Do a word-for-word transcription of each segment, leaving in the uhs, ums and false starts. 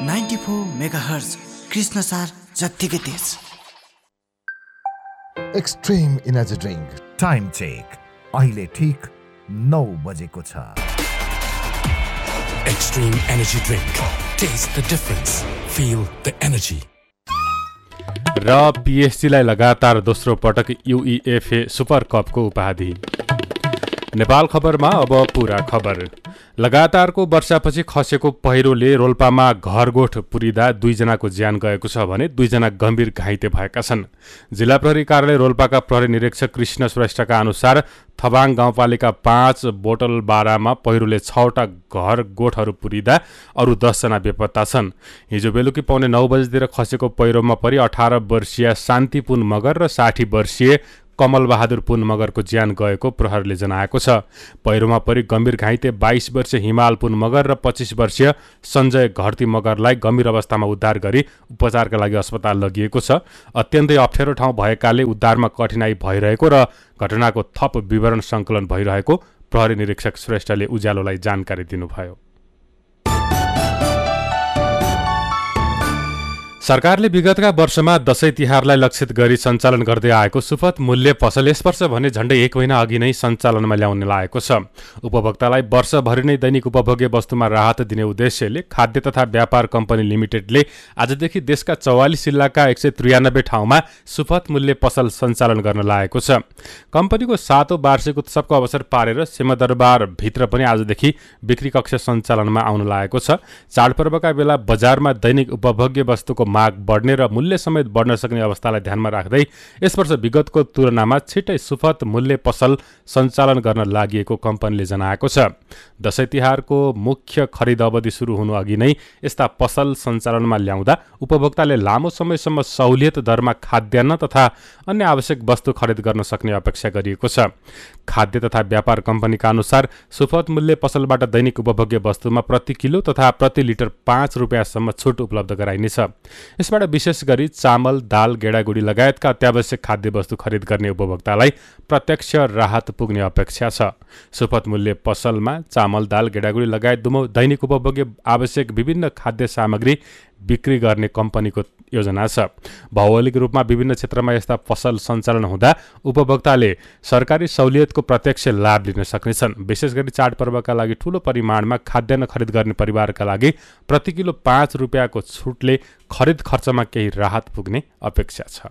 Ninety four megahertz Krishna सार जत्तिकै तेज। Extreme energy drink time check अहिले ठीक नौ बजेको छ। Extreme Energy Drink. Taste the difference. Feel the energy. र पीएसजीलाई लगातार दोस्रो पटक यूईएफए सुपर कपको उपाधि। नेपाल खबरमा अब पूरा खबर। लगातारको वर्षापछि खसेको पहिरोले रोल्पामा घरगोठ पुरिँदा दुईजनाको ज्यान गएको छ भने दुईजना गम्भीर घाइते भएका छन्। जिल्ला प्रहरी कार्यालय रोल्पाका प्रहरी निरीक्षक कृष्ण श्रेष्ठका अनुसार थबाङ गाउँपालिका पाँच बोटल बारामा पहिरोले छवटा घर गोठहरू पुरिँदा अरू दसजना बेपत्ता छन्। हिजो बेलुकी पौने नौ बजेतिर खसेको पहिरोमा परि अठार वर्षीय शान्ति पुन मगर र साठी वर्षीय कमल बहादुर पुन मगरको ज्यान गएको प्रहरीले जनाएको छ। पहिरोमा परि गम्भीर घाइते बाइस वर्षीय हिमाल पुन मगर र पच्चिस वर्षीय सञ्जय घरती मगरलाई गम्भीर अवस्थामा उद्धार गरी उपचारका लागि अस्पताल लगिएको छ। अत्यन्तै अप्ठ्यारो ठाउँ भएकाले उद्धारमा कठिनाई भइरहेको र घटनाको थप विवरण सङ्कलन भइरहेको प्रहरी निरीक्षक श्रेष्ठले उज्यालोलाई जानकारी दिनुभयो। सरकारले विगतका वर्षमा दशैं तिहारलाई लक्षित गरी सञ्चालन गर्दै आएको सुपथ मूल्य पसल यस वर्ष भने झण्डै एक महिना अघि नै सञ्चालनमा ल्याउने लागेको छ। उपभोक्तालाई वर्षभरि नै दैनिक उपभोग्य वस्तुमा राहत दिने उद्देश्यले खाद्य तथा व्यापार कम्पनी लिमिटेडले आजदेखि देशका चौवालिस जिल्लाका एक सय त्रियानब्बे ठाउँमा सुपथ मूल्य पसल सञ्चालन गर्न लागेको छ। कम्पनीको सातौं वार्षिक उत्सवको अवसर पारेर सिंहदरबार भित्र पनि आजदेखि बिक्री कक्ष सञ्चालनमा आउन लागेको छ। चाडपर्वका बेला बजारमा दैनिक उपभोग्य वस्तुको माग बढ्ने र मूल्य समेत बढ्न सक्ने अवस्थालाई ध्यानमा राख्दै यस वर्ष विगतको तुलनामा छिट्टै सुपथ मूल्य पसल सञ्चालन गर्न लागि कम्पनीले जनाएको छ। दशैं तिहारको मुख्य खरिद अवधि सुरु हुनु अघि नै यस्ता पसल सञ्चालनमा ल्याउँदा उपभोक्ताले लामो समयसम्म सहुलियत दरमा खाद्यान्न तथा अन्य आवश्यक वस्तु खरिद गर्न सक्ने अपेक्षा गरिएको छ। खाद्य तथा व्यापार कम्पनीका अनुसार सुपथ मूल्य पसलबाट दैनिक उपभोग्य वस्तुमा प्रति किलो तथा प्रति लिटर पाँच रुपियाँसम्म छुट उपलब्ध गराइनेछ। यसबाट विशेष गरी चामल, दाल, गेडागुडी लगायतका अत्यावश्यक खाद्य वस्तु खरिद गर्ने उपभोक्तालाई प्रत्यक्ष राहत पुग्ने अपेक्षा छ। सुपथ मूल्य पसलमा चामल, दाल, गेडागुडी लगायत दैनिक उपभोग्य आवश्यक विभिन्न खाद्य सामग्री बिक्री गर्ने कम्पनीको योजना छ। भौगोलिक रूपमा विभिन्न क्षेत्रमा यस्ता पसल सञ्चालन हुँदा उपभोक्ताले सरकारी सहुलियतको प्रत्यक्ष लाभ लिन सक्नेछन्। विशेष गरी चाडपर्वका लागि ठूलो परिमाणमा खाद्यान्न खरिद गर्ने परिवारका लागि प्रति किलो पाँच रुपियाँको छुटले खरिद खर्चमा केही राहत पुग्ने अपेक्षा छ।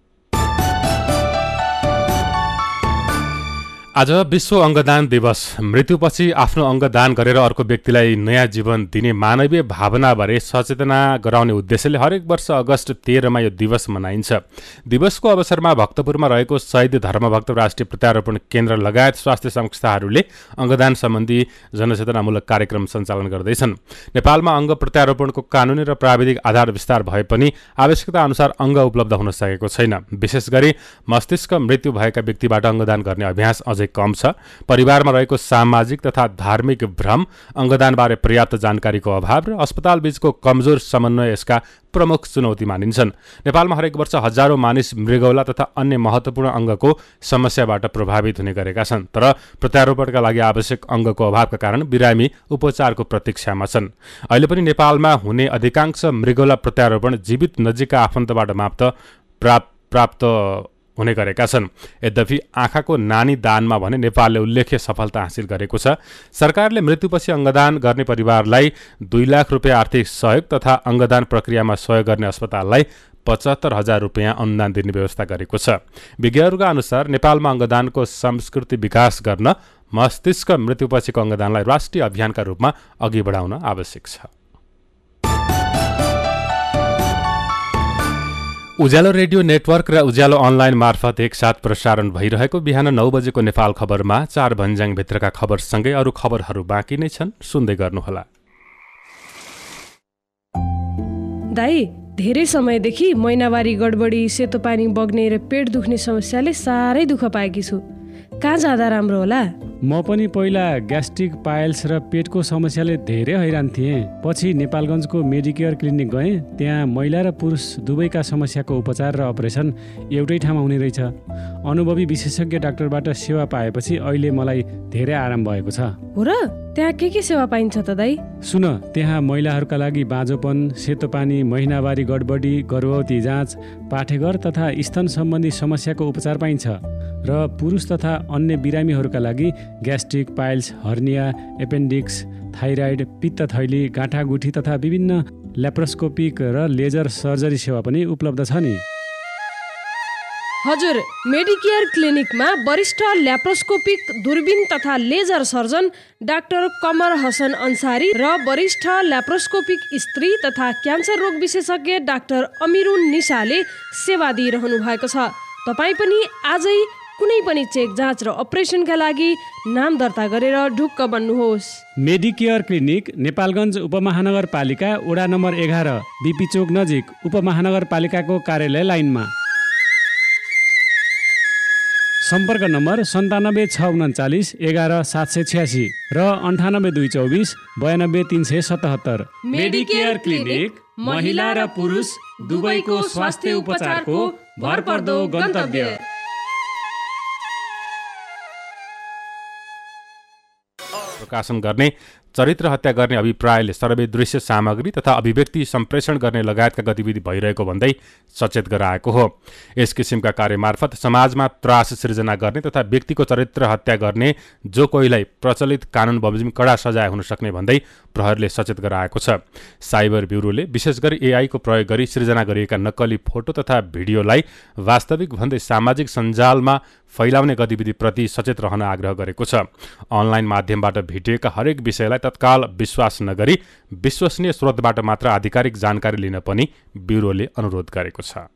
आज विश्व अङ्गदान दिवस। मृत्युपछि आफ्नो अङ्गदान गरेर अर्को व्यक्तिलाई नयाँ जीवन दिने मानवीय भावनाबारे सचेतना गराउने उद्देश्यले हरेक वर्ष अगस्त तेह्रमा यो दिवस मनाइन्छ। दिवसको अवसरमा भक्तपुरमा रहेको शहीद धर्मभक्त राष्ट्रिय प्रत्यारोपण केन्द्र लगायत स्वास्थ्य संस्थाहरूले अङ्गदान सम्बन्धी जनचेतनामूलक कार्यक्रम सञ्चालन गर्दैछन्। नेपालमा अङ्ग प्रत्यारोपणको कानुनी र प्राविधिक आधार विस्तार भए पनि आवश्यकता अनुसार अङ्ग उपलब्ध हुन सकेको छैन। विशेष गरी मस्तिष्क मृत्यु भएका व्यक्तिबाट अङ्गदान गर्ने अभ्यास अझै कम छ। परिवारमा रहेको सामाजिक तथा धार्मिक भ्रम, अङ्गदानबारे पर्याप्त जानकारीको अभाव र अस्पताल बीचको कमजोर समन्वय यसका प्रमुख चुनौती मानिन्छन्। नेपालमा हरेक वर्ष हजारौं मानिस मृगौला तथा अन्य महत्त्वपूर्ण अङ्गको समस्याबाट प्रभावित हुने गरेका छन्। तर प्रत्यारोपणका लागि आवश्यक अङ्गको अभावका कारण बिरामी उपचारको प्रतीक्षामा छन्। अहिले पनि नेपालमा हुने अधिकांश मृगौला प्रत्यारोपण जीवित नजिकका आफन्तबाट मात्र प्राप्त प्राप्त हुने गरेका छन्। यद्यपि आँखाको नानी दानमा भने नेपालले उल्लेख्य सफलता हासिल गरेको छ। सरकारले मृत्युपछि अङ्गदान गर्ने परिवारलाई दुई लाख रुपियाँ आर्थिक सहयोग तथा अङ्गदान प्रक्रियामा सहयोग गर्ने अस्पताललाई पचहत्तर हजार रुपियाँ अनुदान दिने व्यवस्था गरेको छ। विज्ञहरूका अनुसार नेपालमा अङ्गदानको संस्कृति विकास गर्न मस्तिष्क मृत्युपछिको अङ्गदानलाई राष्ट्रिय अभियानका रूपमा अघि बढाउन आवश्यक छ। उज्यालो रेडियो नेटवर्क र उज्यालो अनलाइन मार्फत एकसाथ प्रसारण भइरहेको बिहान नौ बजेको नेपाल खबरमा चार भन्ज्याङभित्रका खबरसँगै अरू खबरहरू बाँकी नै छन्, सुन्दै गर्नुहोला। दाइ, धेरै समयदेखि महिनावारी गडबडी, सेतो पानी बग्ने र पेट दुख्ने समस्याले साह्रै दुःख पाएकी छु। कहाँ जाँदा राम्रो होला? म पनि पहिला ग्यास्ट्रिक पाइल्स र पेटको समस्याले धेरै हैरान थिएँ। पछि नेपालगञ्जको मेडिकेयर क्लिनिक गएँ। त्यहाँ महिला र पुरुष दुवैका समस्याको उपचार र अपरेसन एउटै ठाउँमा हुने रहेछ। अनुभवी विशेषज्ञ डाक्टरबाट सेवा पाएपछि अहिले मलाई धेरै आराम भएको छ। हो र? त्यहाँ के के सेवा पाइन्छ त दाइ? सुन, त्यहाँ महिलाहरूका लागि बाँझोपन, सेतो पानी, महिनावारी गडबडी, गर्भवती जाँच, पाठेघर तथा स्तन सम्बन्धी समस्याको उपचार पाइन्छ र पुरुष तथा अन्य बिरामीहरूका लागि gastric piles, hernia, appendix, thyroid, पित्त थैली, गाँठागुठी तथा विभिन्न ल्याप्रोस्कोपिक र लेजर सर्जरी सेवा पनि उपलब्ध छ नि। हजुर, मेडिकेयर क्लिनिकमा वरिष्ठ ल्याप्रोस्कोपिक, दूरबीन तथा लेजर सर्जन डाक्टर कमर हसन अन्सारी र वरिष्ठ ल्याप्रोस्कोपिक स्त्री तथा क्यान्सर रोग विशेषज्ञ डाक्टर अमिरुन निसाले सेवा दिइरहनु भएको छ। तपाईँ पनि आजै कुनै पनि चेक, जाँच र अपरेसनका लागि नाम दर्ता गरेर ढुक्क बन्नुहोस्। मेडिकेयर क्लिनिक नेपालगञ्ज उपमहानगरपालिका वडा नम्बर एघार, बिपी चोक नजिक, उपमहानगरपालिकाको कार्यालय लाइनमा। सम्पर्क नम्बर सन्तानब्बे छ उन्चालिस एघार सात सय छ्यासी र अन्ठानब्बे दुई चौबिस बयानब्बे तिन सय सतहत्तर। मेडिकेयर क्लिनिक महिला र पुरुष दुवैको स्वास्थ्य उपचारको भरपर्दो गन्तव्य। प्रकाशन गर्ने, चरित्र हत्या गर्ने अभिप्रायले सर्वे दृश्य सामग्री तथा अभिव्यक्ति सम्प्रेषण गर्ने लगायतका गतिविधि भइरहेको भन्दै सचेत गराएको हो। यस किसिमका कार्य मार्फत समाजमा त्रास सृजना गर्ने तथा व्यक्तिको चरित्र हत्या गर्ने जो कोहीलाई प्रचलित कानुन बमोजिम कडा सजाय हुन सक्ने भन्दै प्रहरीले सचेत गराएको छ। साइबर ब्युरोले विशेष गरी एआईको प्रयोग गरी सृजना गरिएका नक्कली फोटो तथा भिडियोलाई वास्तविक भन्दै सामाजिक सञ्जालमा फैलाउने गतिविधिप्रति सचेत रहन आग्रह गरेको छ। अनलाइन माध्यमबाट भेटिएका हरेक विषयलाई तत्काल विश्वास नगरी विश्वसनीय स्रोतबाट मात्र आधिकारिक जानकारी लिन पनि ब्युरोले अनुरोध गरेको छ।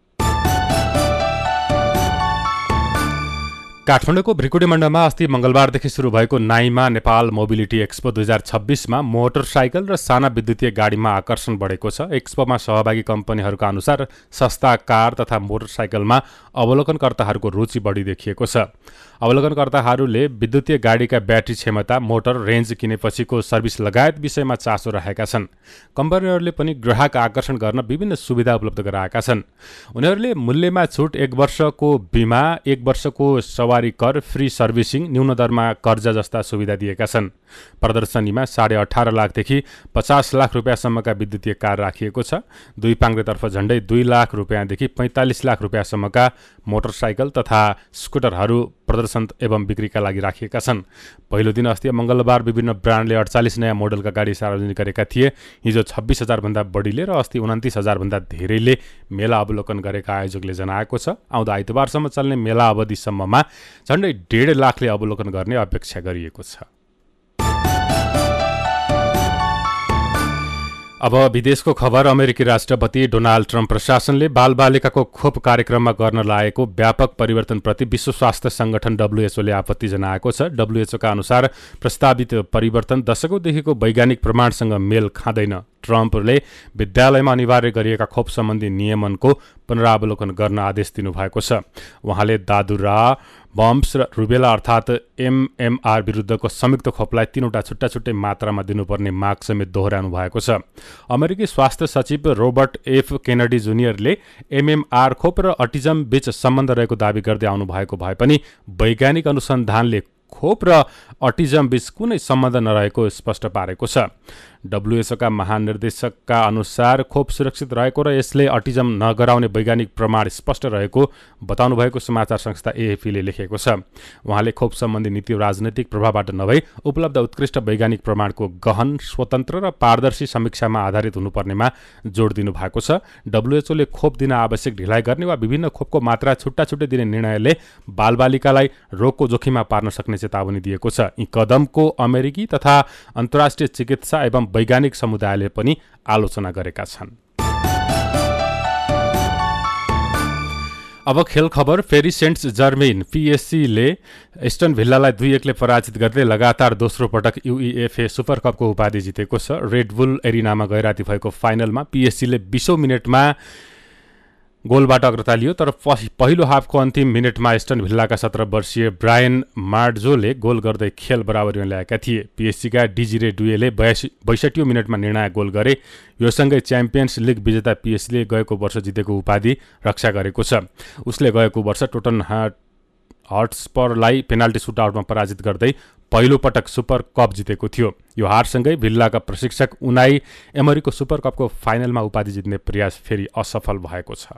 काठमाडौँको भ्रिकुटी मण्डलमा अस्ति मङ्गलबारदेखि सुरु भएको नाइमा नेपाल मोबिलिटी एक्सपो दुई हजार छब्बिसमा मोटरसाइकल र साना विद्युतीय गाडीमा आकर्षण बढेको छ। एक्सपोमा सहभागी कम्पनीहरूका अनुसार सस्ता कार तथा मोटरसाइकलमा अवलोकनकर्ताहरूको रुचि बढी देखिएको छ। अवलोकनकर्ताहरूले विद्युतीय गाडीका ब्याट्री क्षमता, मोटर रेन्ज किनेपछिको सर्भिस लगायत विषयमा चासो राखेका छन्। कम्पनीहरूले पनि ग्राहक आकर्षण गर्न विभिन्न सुविधा उपलब्ध गराएका छन्। उनीहरूले मूल्यमा छुट, एक वर्षको बिमा, एक वर्षको सवारी कर, फ्री सर्भिसिङ, न्यून दरमा कर्जा जस्ता सुविधा दिएका छन्। प्रदर्शनीमा साढे अठार लाखदेखि पचास लाख रुपियाँसम्मका विद्युतीय कार राखिएको छ। दुई पाङ्ग्रेतर्फ झण्डै दुई लाख रुपियाँदेखि पैँतालिस लाख रुपियाँसम्मका मोटरसाइकल तथा स्कुटरहरू प्रदर्शन एवं बिक्रीका लागि राखिएका छन्। पहिलो दिन अस्ति मङ्गलबार विभिन्न ब्रान्डले अडचालिस नयाँ मोडलका गाडी सार्वजनिक गरेका थिए। हिजो छब्बिस हजारभन्दा बढीले र अस्ति उन्तिस हजारभन्दा धेरैले मेला अवलोकन गरेका आयोजकले जनाएको छ। आउँदो आइतबारसम्म चल्ने मेला अवधिसम्ममा झण्डै डेढ लाखले अवलोकन गर्ने अपेक्षा गरिएको छ। अब विदेशको खबर। अमेरिकी राष्ट्रपति डोनाल्ड ट्रम्प प्रशासनले बालबालिकाको खोप कार्यक्रममा गर्न लागेको व्यापक परिवर्तनप्रति विश्व स्वास्थ्य संगठन डब्ल्युएचओले आपत्ति जनाएको छ। डब्ल्युएचओका अनुसार प्रस्तावित परिवर्तन दशकौँदेखिको वैज्ञानिक प्रमाणसँग मेल खाँदैन। ट्रम्पले विद्यालयमा अनिवार्य गरिएका खोप सम्बन्धी नियमनको पुनरावलोकन गर्न आदेश दिनुभएको छ। उहाँले दादुरा, बम्प्स र रुबेला अर्थात् एमएमआर विरुद्धको संयुक्त खोपलाई तीनवटा छुट्टा छुट्टै मात्रामा दिनुपर्ने माग समेत दोहोऱ्याउनु भएको छ। अमेरिकी स्वास्थ्य सचिव रोबर्ट एफ केनेडी जुनियरले एमएमआर खोप र अटिजम बीच सम्बन्ध रहेको दावी गर्दै आउनु भएको भए पनि वैज्ञानिक अनुसन्धानले खोप र अटिजम बीच कुनै सम्बन्ध नरहेको स्पष्ट पारेको छ। डब्ल्युएचओका महानिर्देशकका अनुसार खोप सुरक्षित रहेको र यसले अटिजम नगराउने वैज्ञानिक प्रमाण स्पष्ट रहेको बताउनु भएको समाचार संस्था एएफपीले लेखेको छ। उहाँले खोप सम्बन्धी नीति राजनैतिक प्रभावबाट नभई उपलब्ध उत्कृष्ट वैज्ञानिक प्रमाणको गहन, स्वतन्त्र र पारदर्शी समीक्षामा आधारित हुनुपर्नेमा जोड दिनु भएको छ। डब्ल्युएचओले खोप दिन आवश्यक ढिलाइ गर्ने वा विभिन्न खोपको मात्रा छुट्टा छुट्टै दिने निर्णयले बालबालिकालाई रोगको जोखिममा पार्न सक्ने चेतावनी दिएको छ। यी कदमको अमेरिकी तथा अन्तर्राष्ट्रिय चिकित्सा एवं वैज्ञानिक समुदायले पनि आलोचना गरेका छन्। अब खेल खबर। फेरि सेन्ट जर्मेन पीएससीले एस्टन भिल्लालाई दुई एकले पराजित गर्दै लगातार दोस्रो पटक युइएफए सुपर कपको उपाधि जितेको छ। रेडबुल एरिनामा गैराती भएको फाइनलमा पीएससीले बीसौँ मिनटमा गोलबाट अग्रता लियो। तर पहिलो हाफको अन्तिम मिनेटमा एस्टन भिल्लाका सत्र वर्षीय ब्रायन मार्जोले गोल गर्दै खेल बराबरीमा ल्याएका थिए। पिएसजीका डिजिरे डुएले बयासी बैसठीौँ मिनटमा निर्णायक गोल गरे। यो सँगै च्याम्पियन्स लिग विजेता पिएसजीले गएको वर्ष जितेको उपाधि रक्षा गरेको छ। उसले गएको वर्ष टोटन हटस्परलाई पेनाल्टी सुटआउटमा पराजित गर्दै पहिलो पटक सुपर कप जितेको थियो। यो हारसँगै भिल्लाका प्रशिक्षक उनाई एमरीको सुपर कपको फाइनलमा उपाधि जित्ने प्रयास फेरि असफल भएको छ।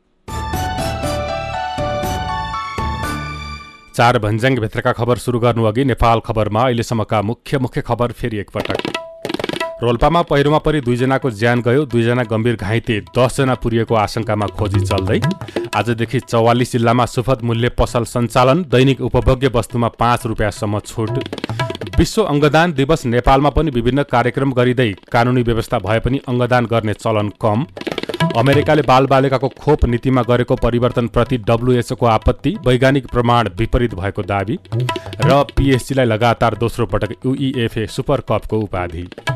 चार भन्ज्याङभित्रका खबर सुरु गर्नु अघि नेपाल खबरमा अहिलेसम्मका मुख्य मुख्य खबर फेरि एकपटक। रोल्पामा पहिरोमा परि दुईजनाको ज्यान गयो, दुईजना गम्भीर घाइते, दसजना पुरिएको आशंकामा खोजी चल्दै। आजदेखि चौवालिस जिल्लामा सुपथ मूल्य पसल सञ्चालन, दैनिक उपभोग्य वस्तुमा पाँच रुपियाँसम्म छुट। विश्व अङ्गदान दिवस नेपालमा पनि विभिन्न कार्यक्रम गरिँदै कानुनी व्यवस्था भए पनि अङ्गदान गर्ने चलन कम। अमेरिकाले बालबालिकाको खोप नीतिमा गरेको परिवर्तनप्रति डब्लुएचओको आपत्ति, वैज्ञानिक प्रमाण विपरीत भएको दावी। र पिएसजीलाई लगातार दोस्रो पटक युइएफए सुपर कपको उपाधि।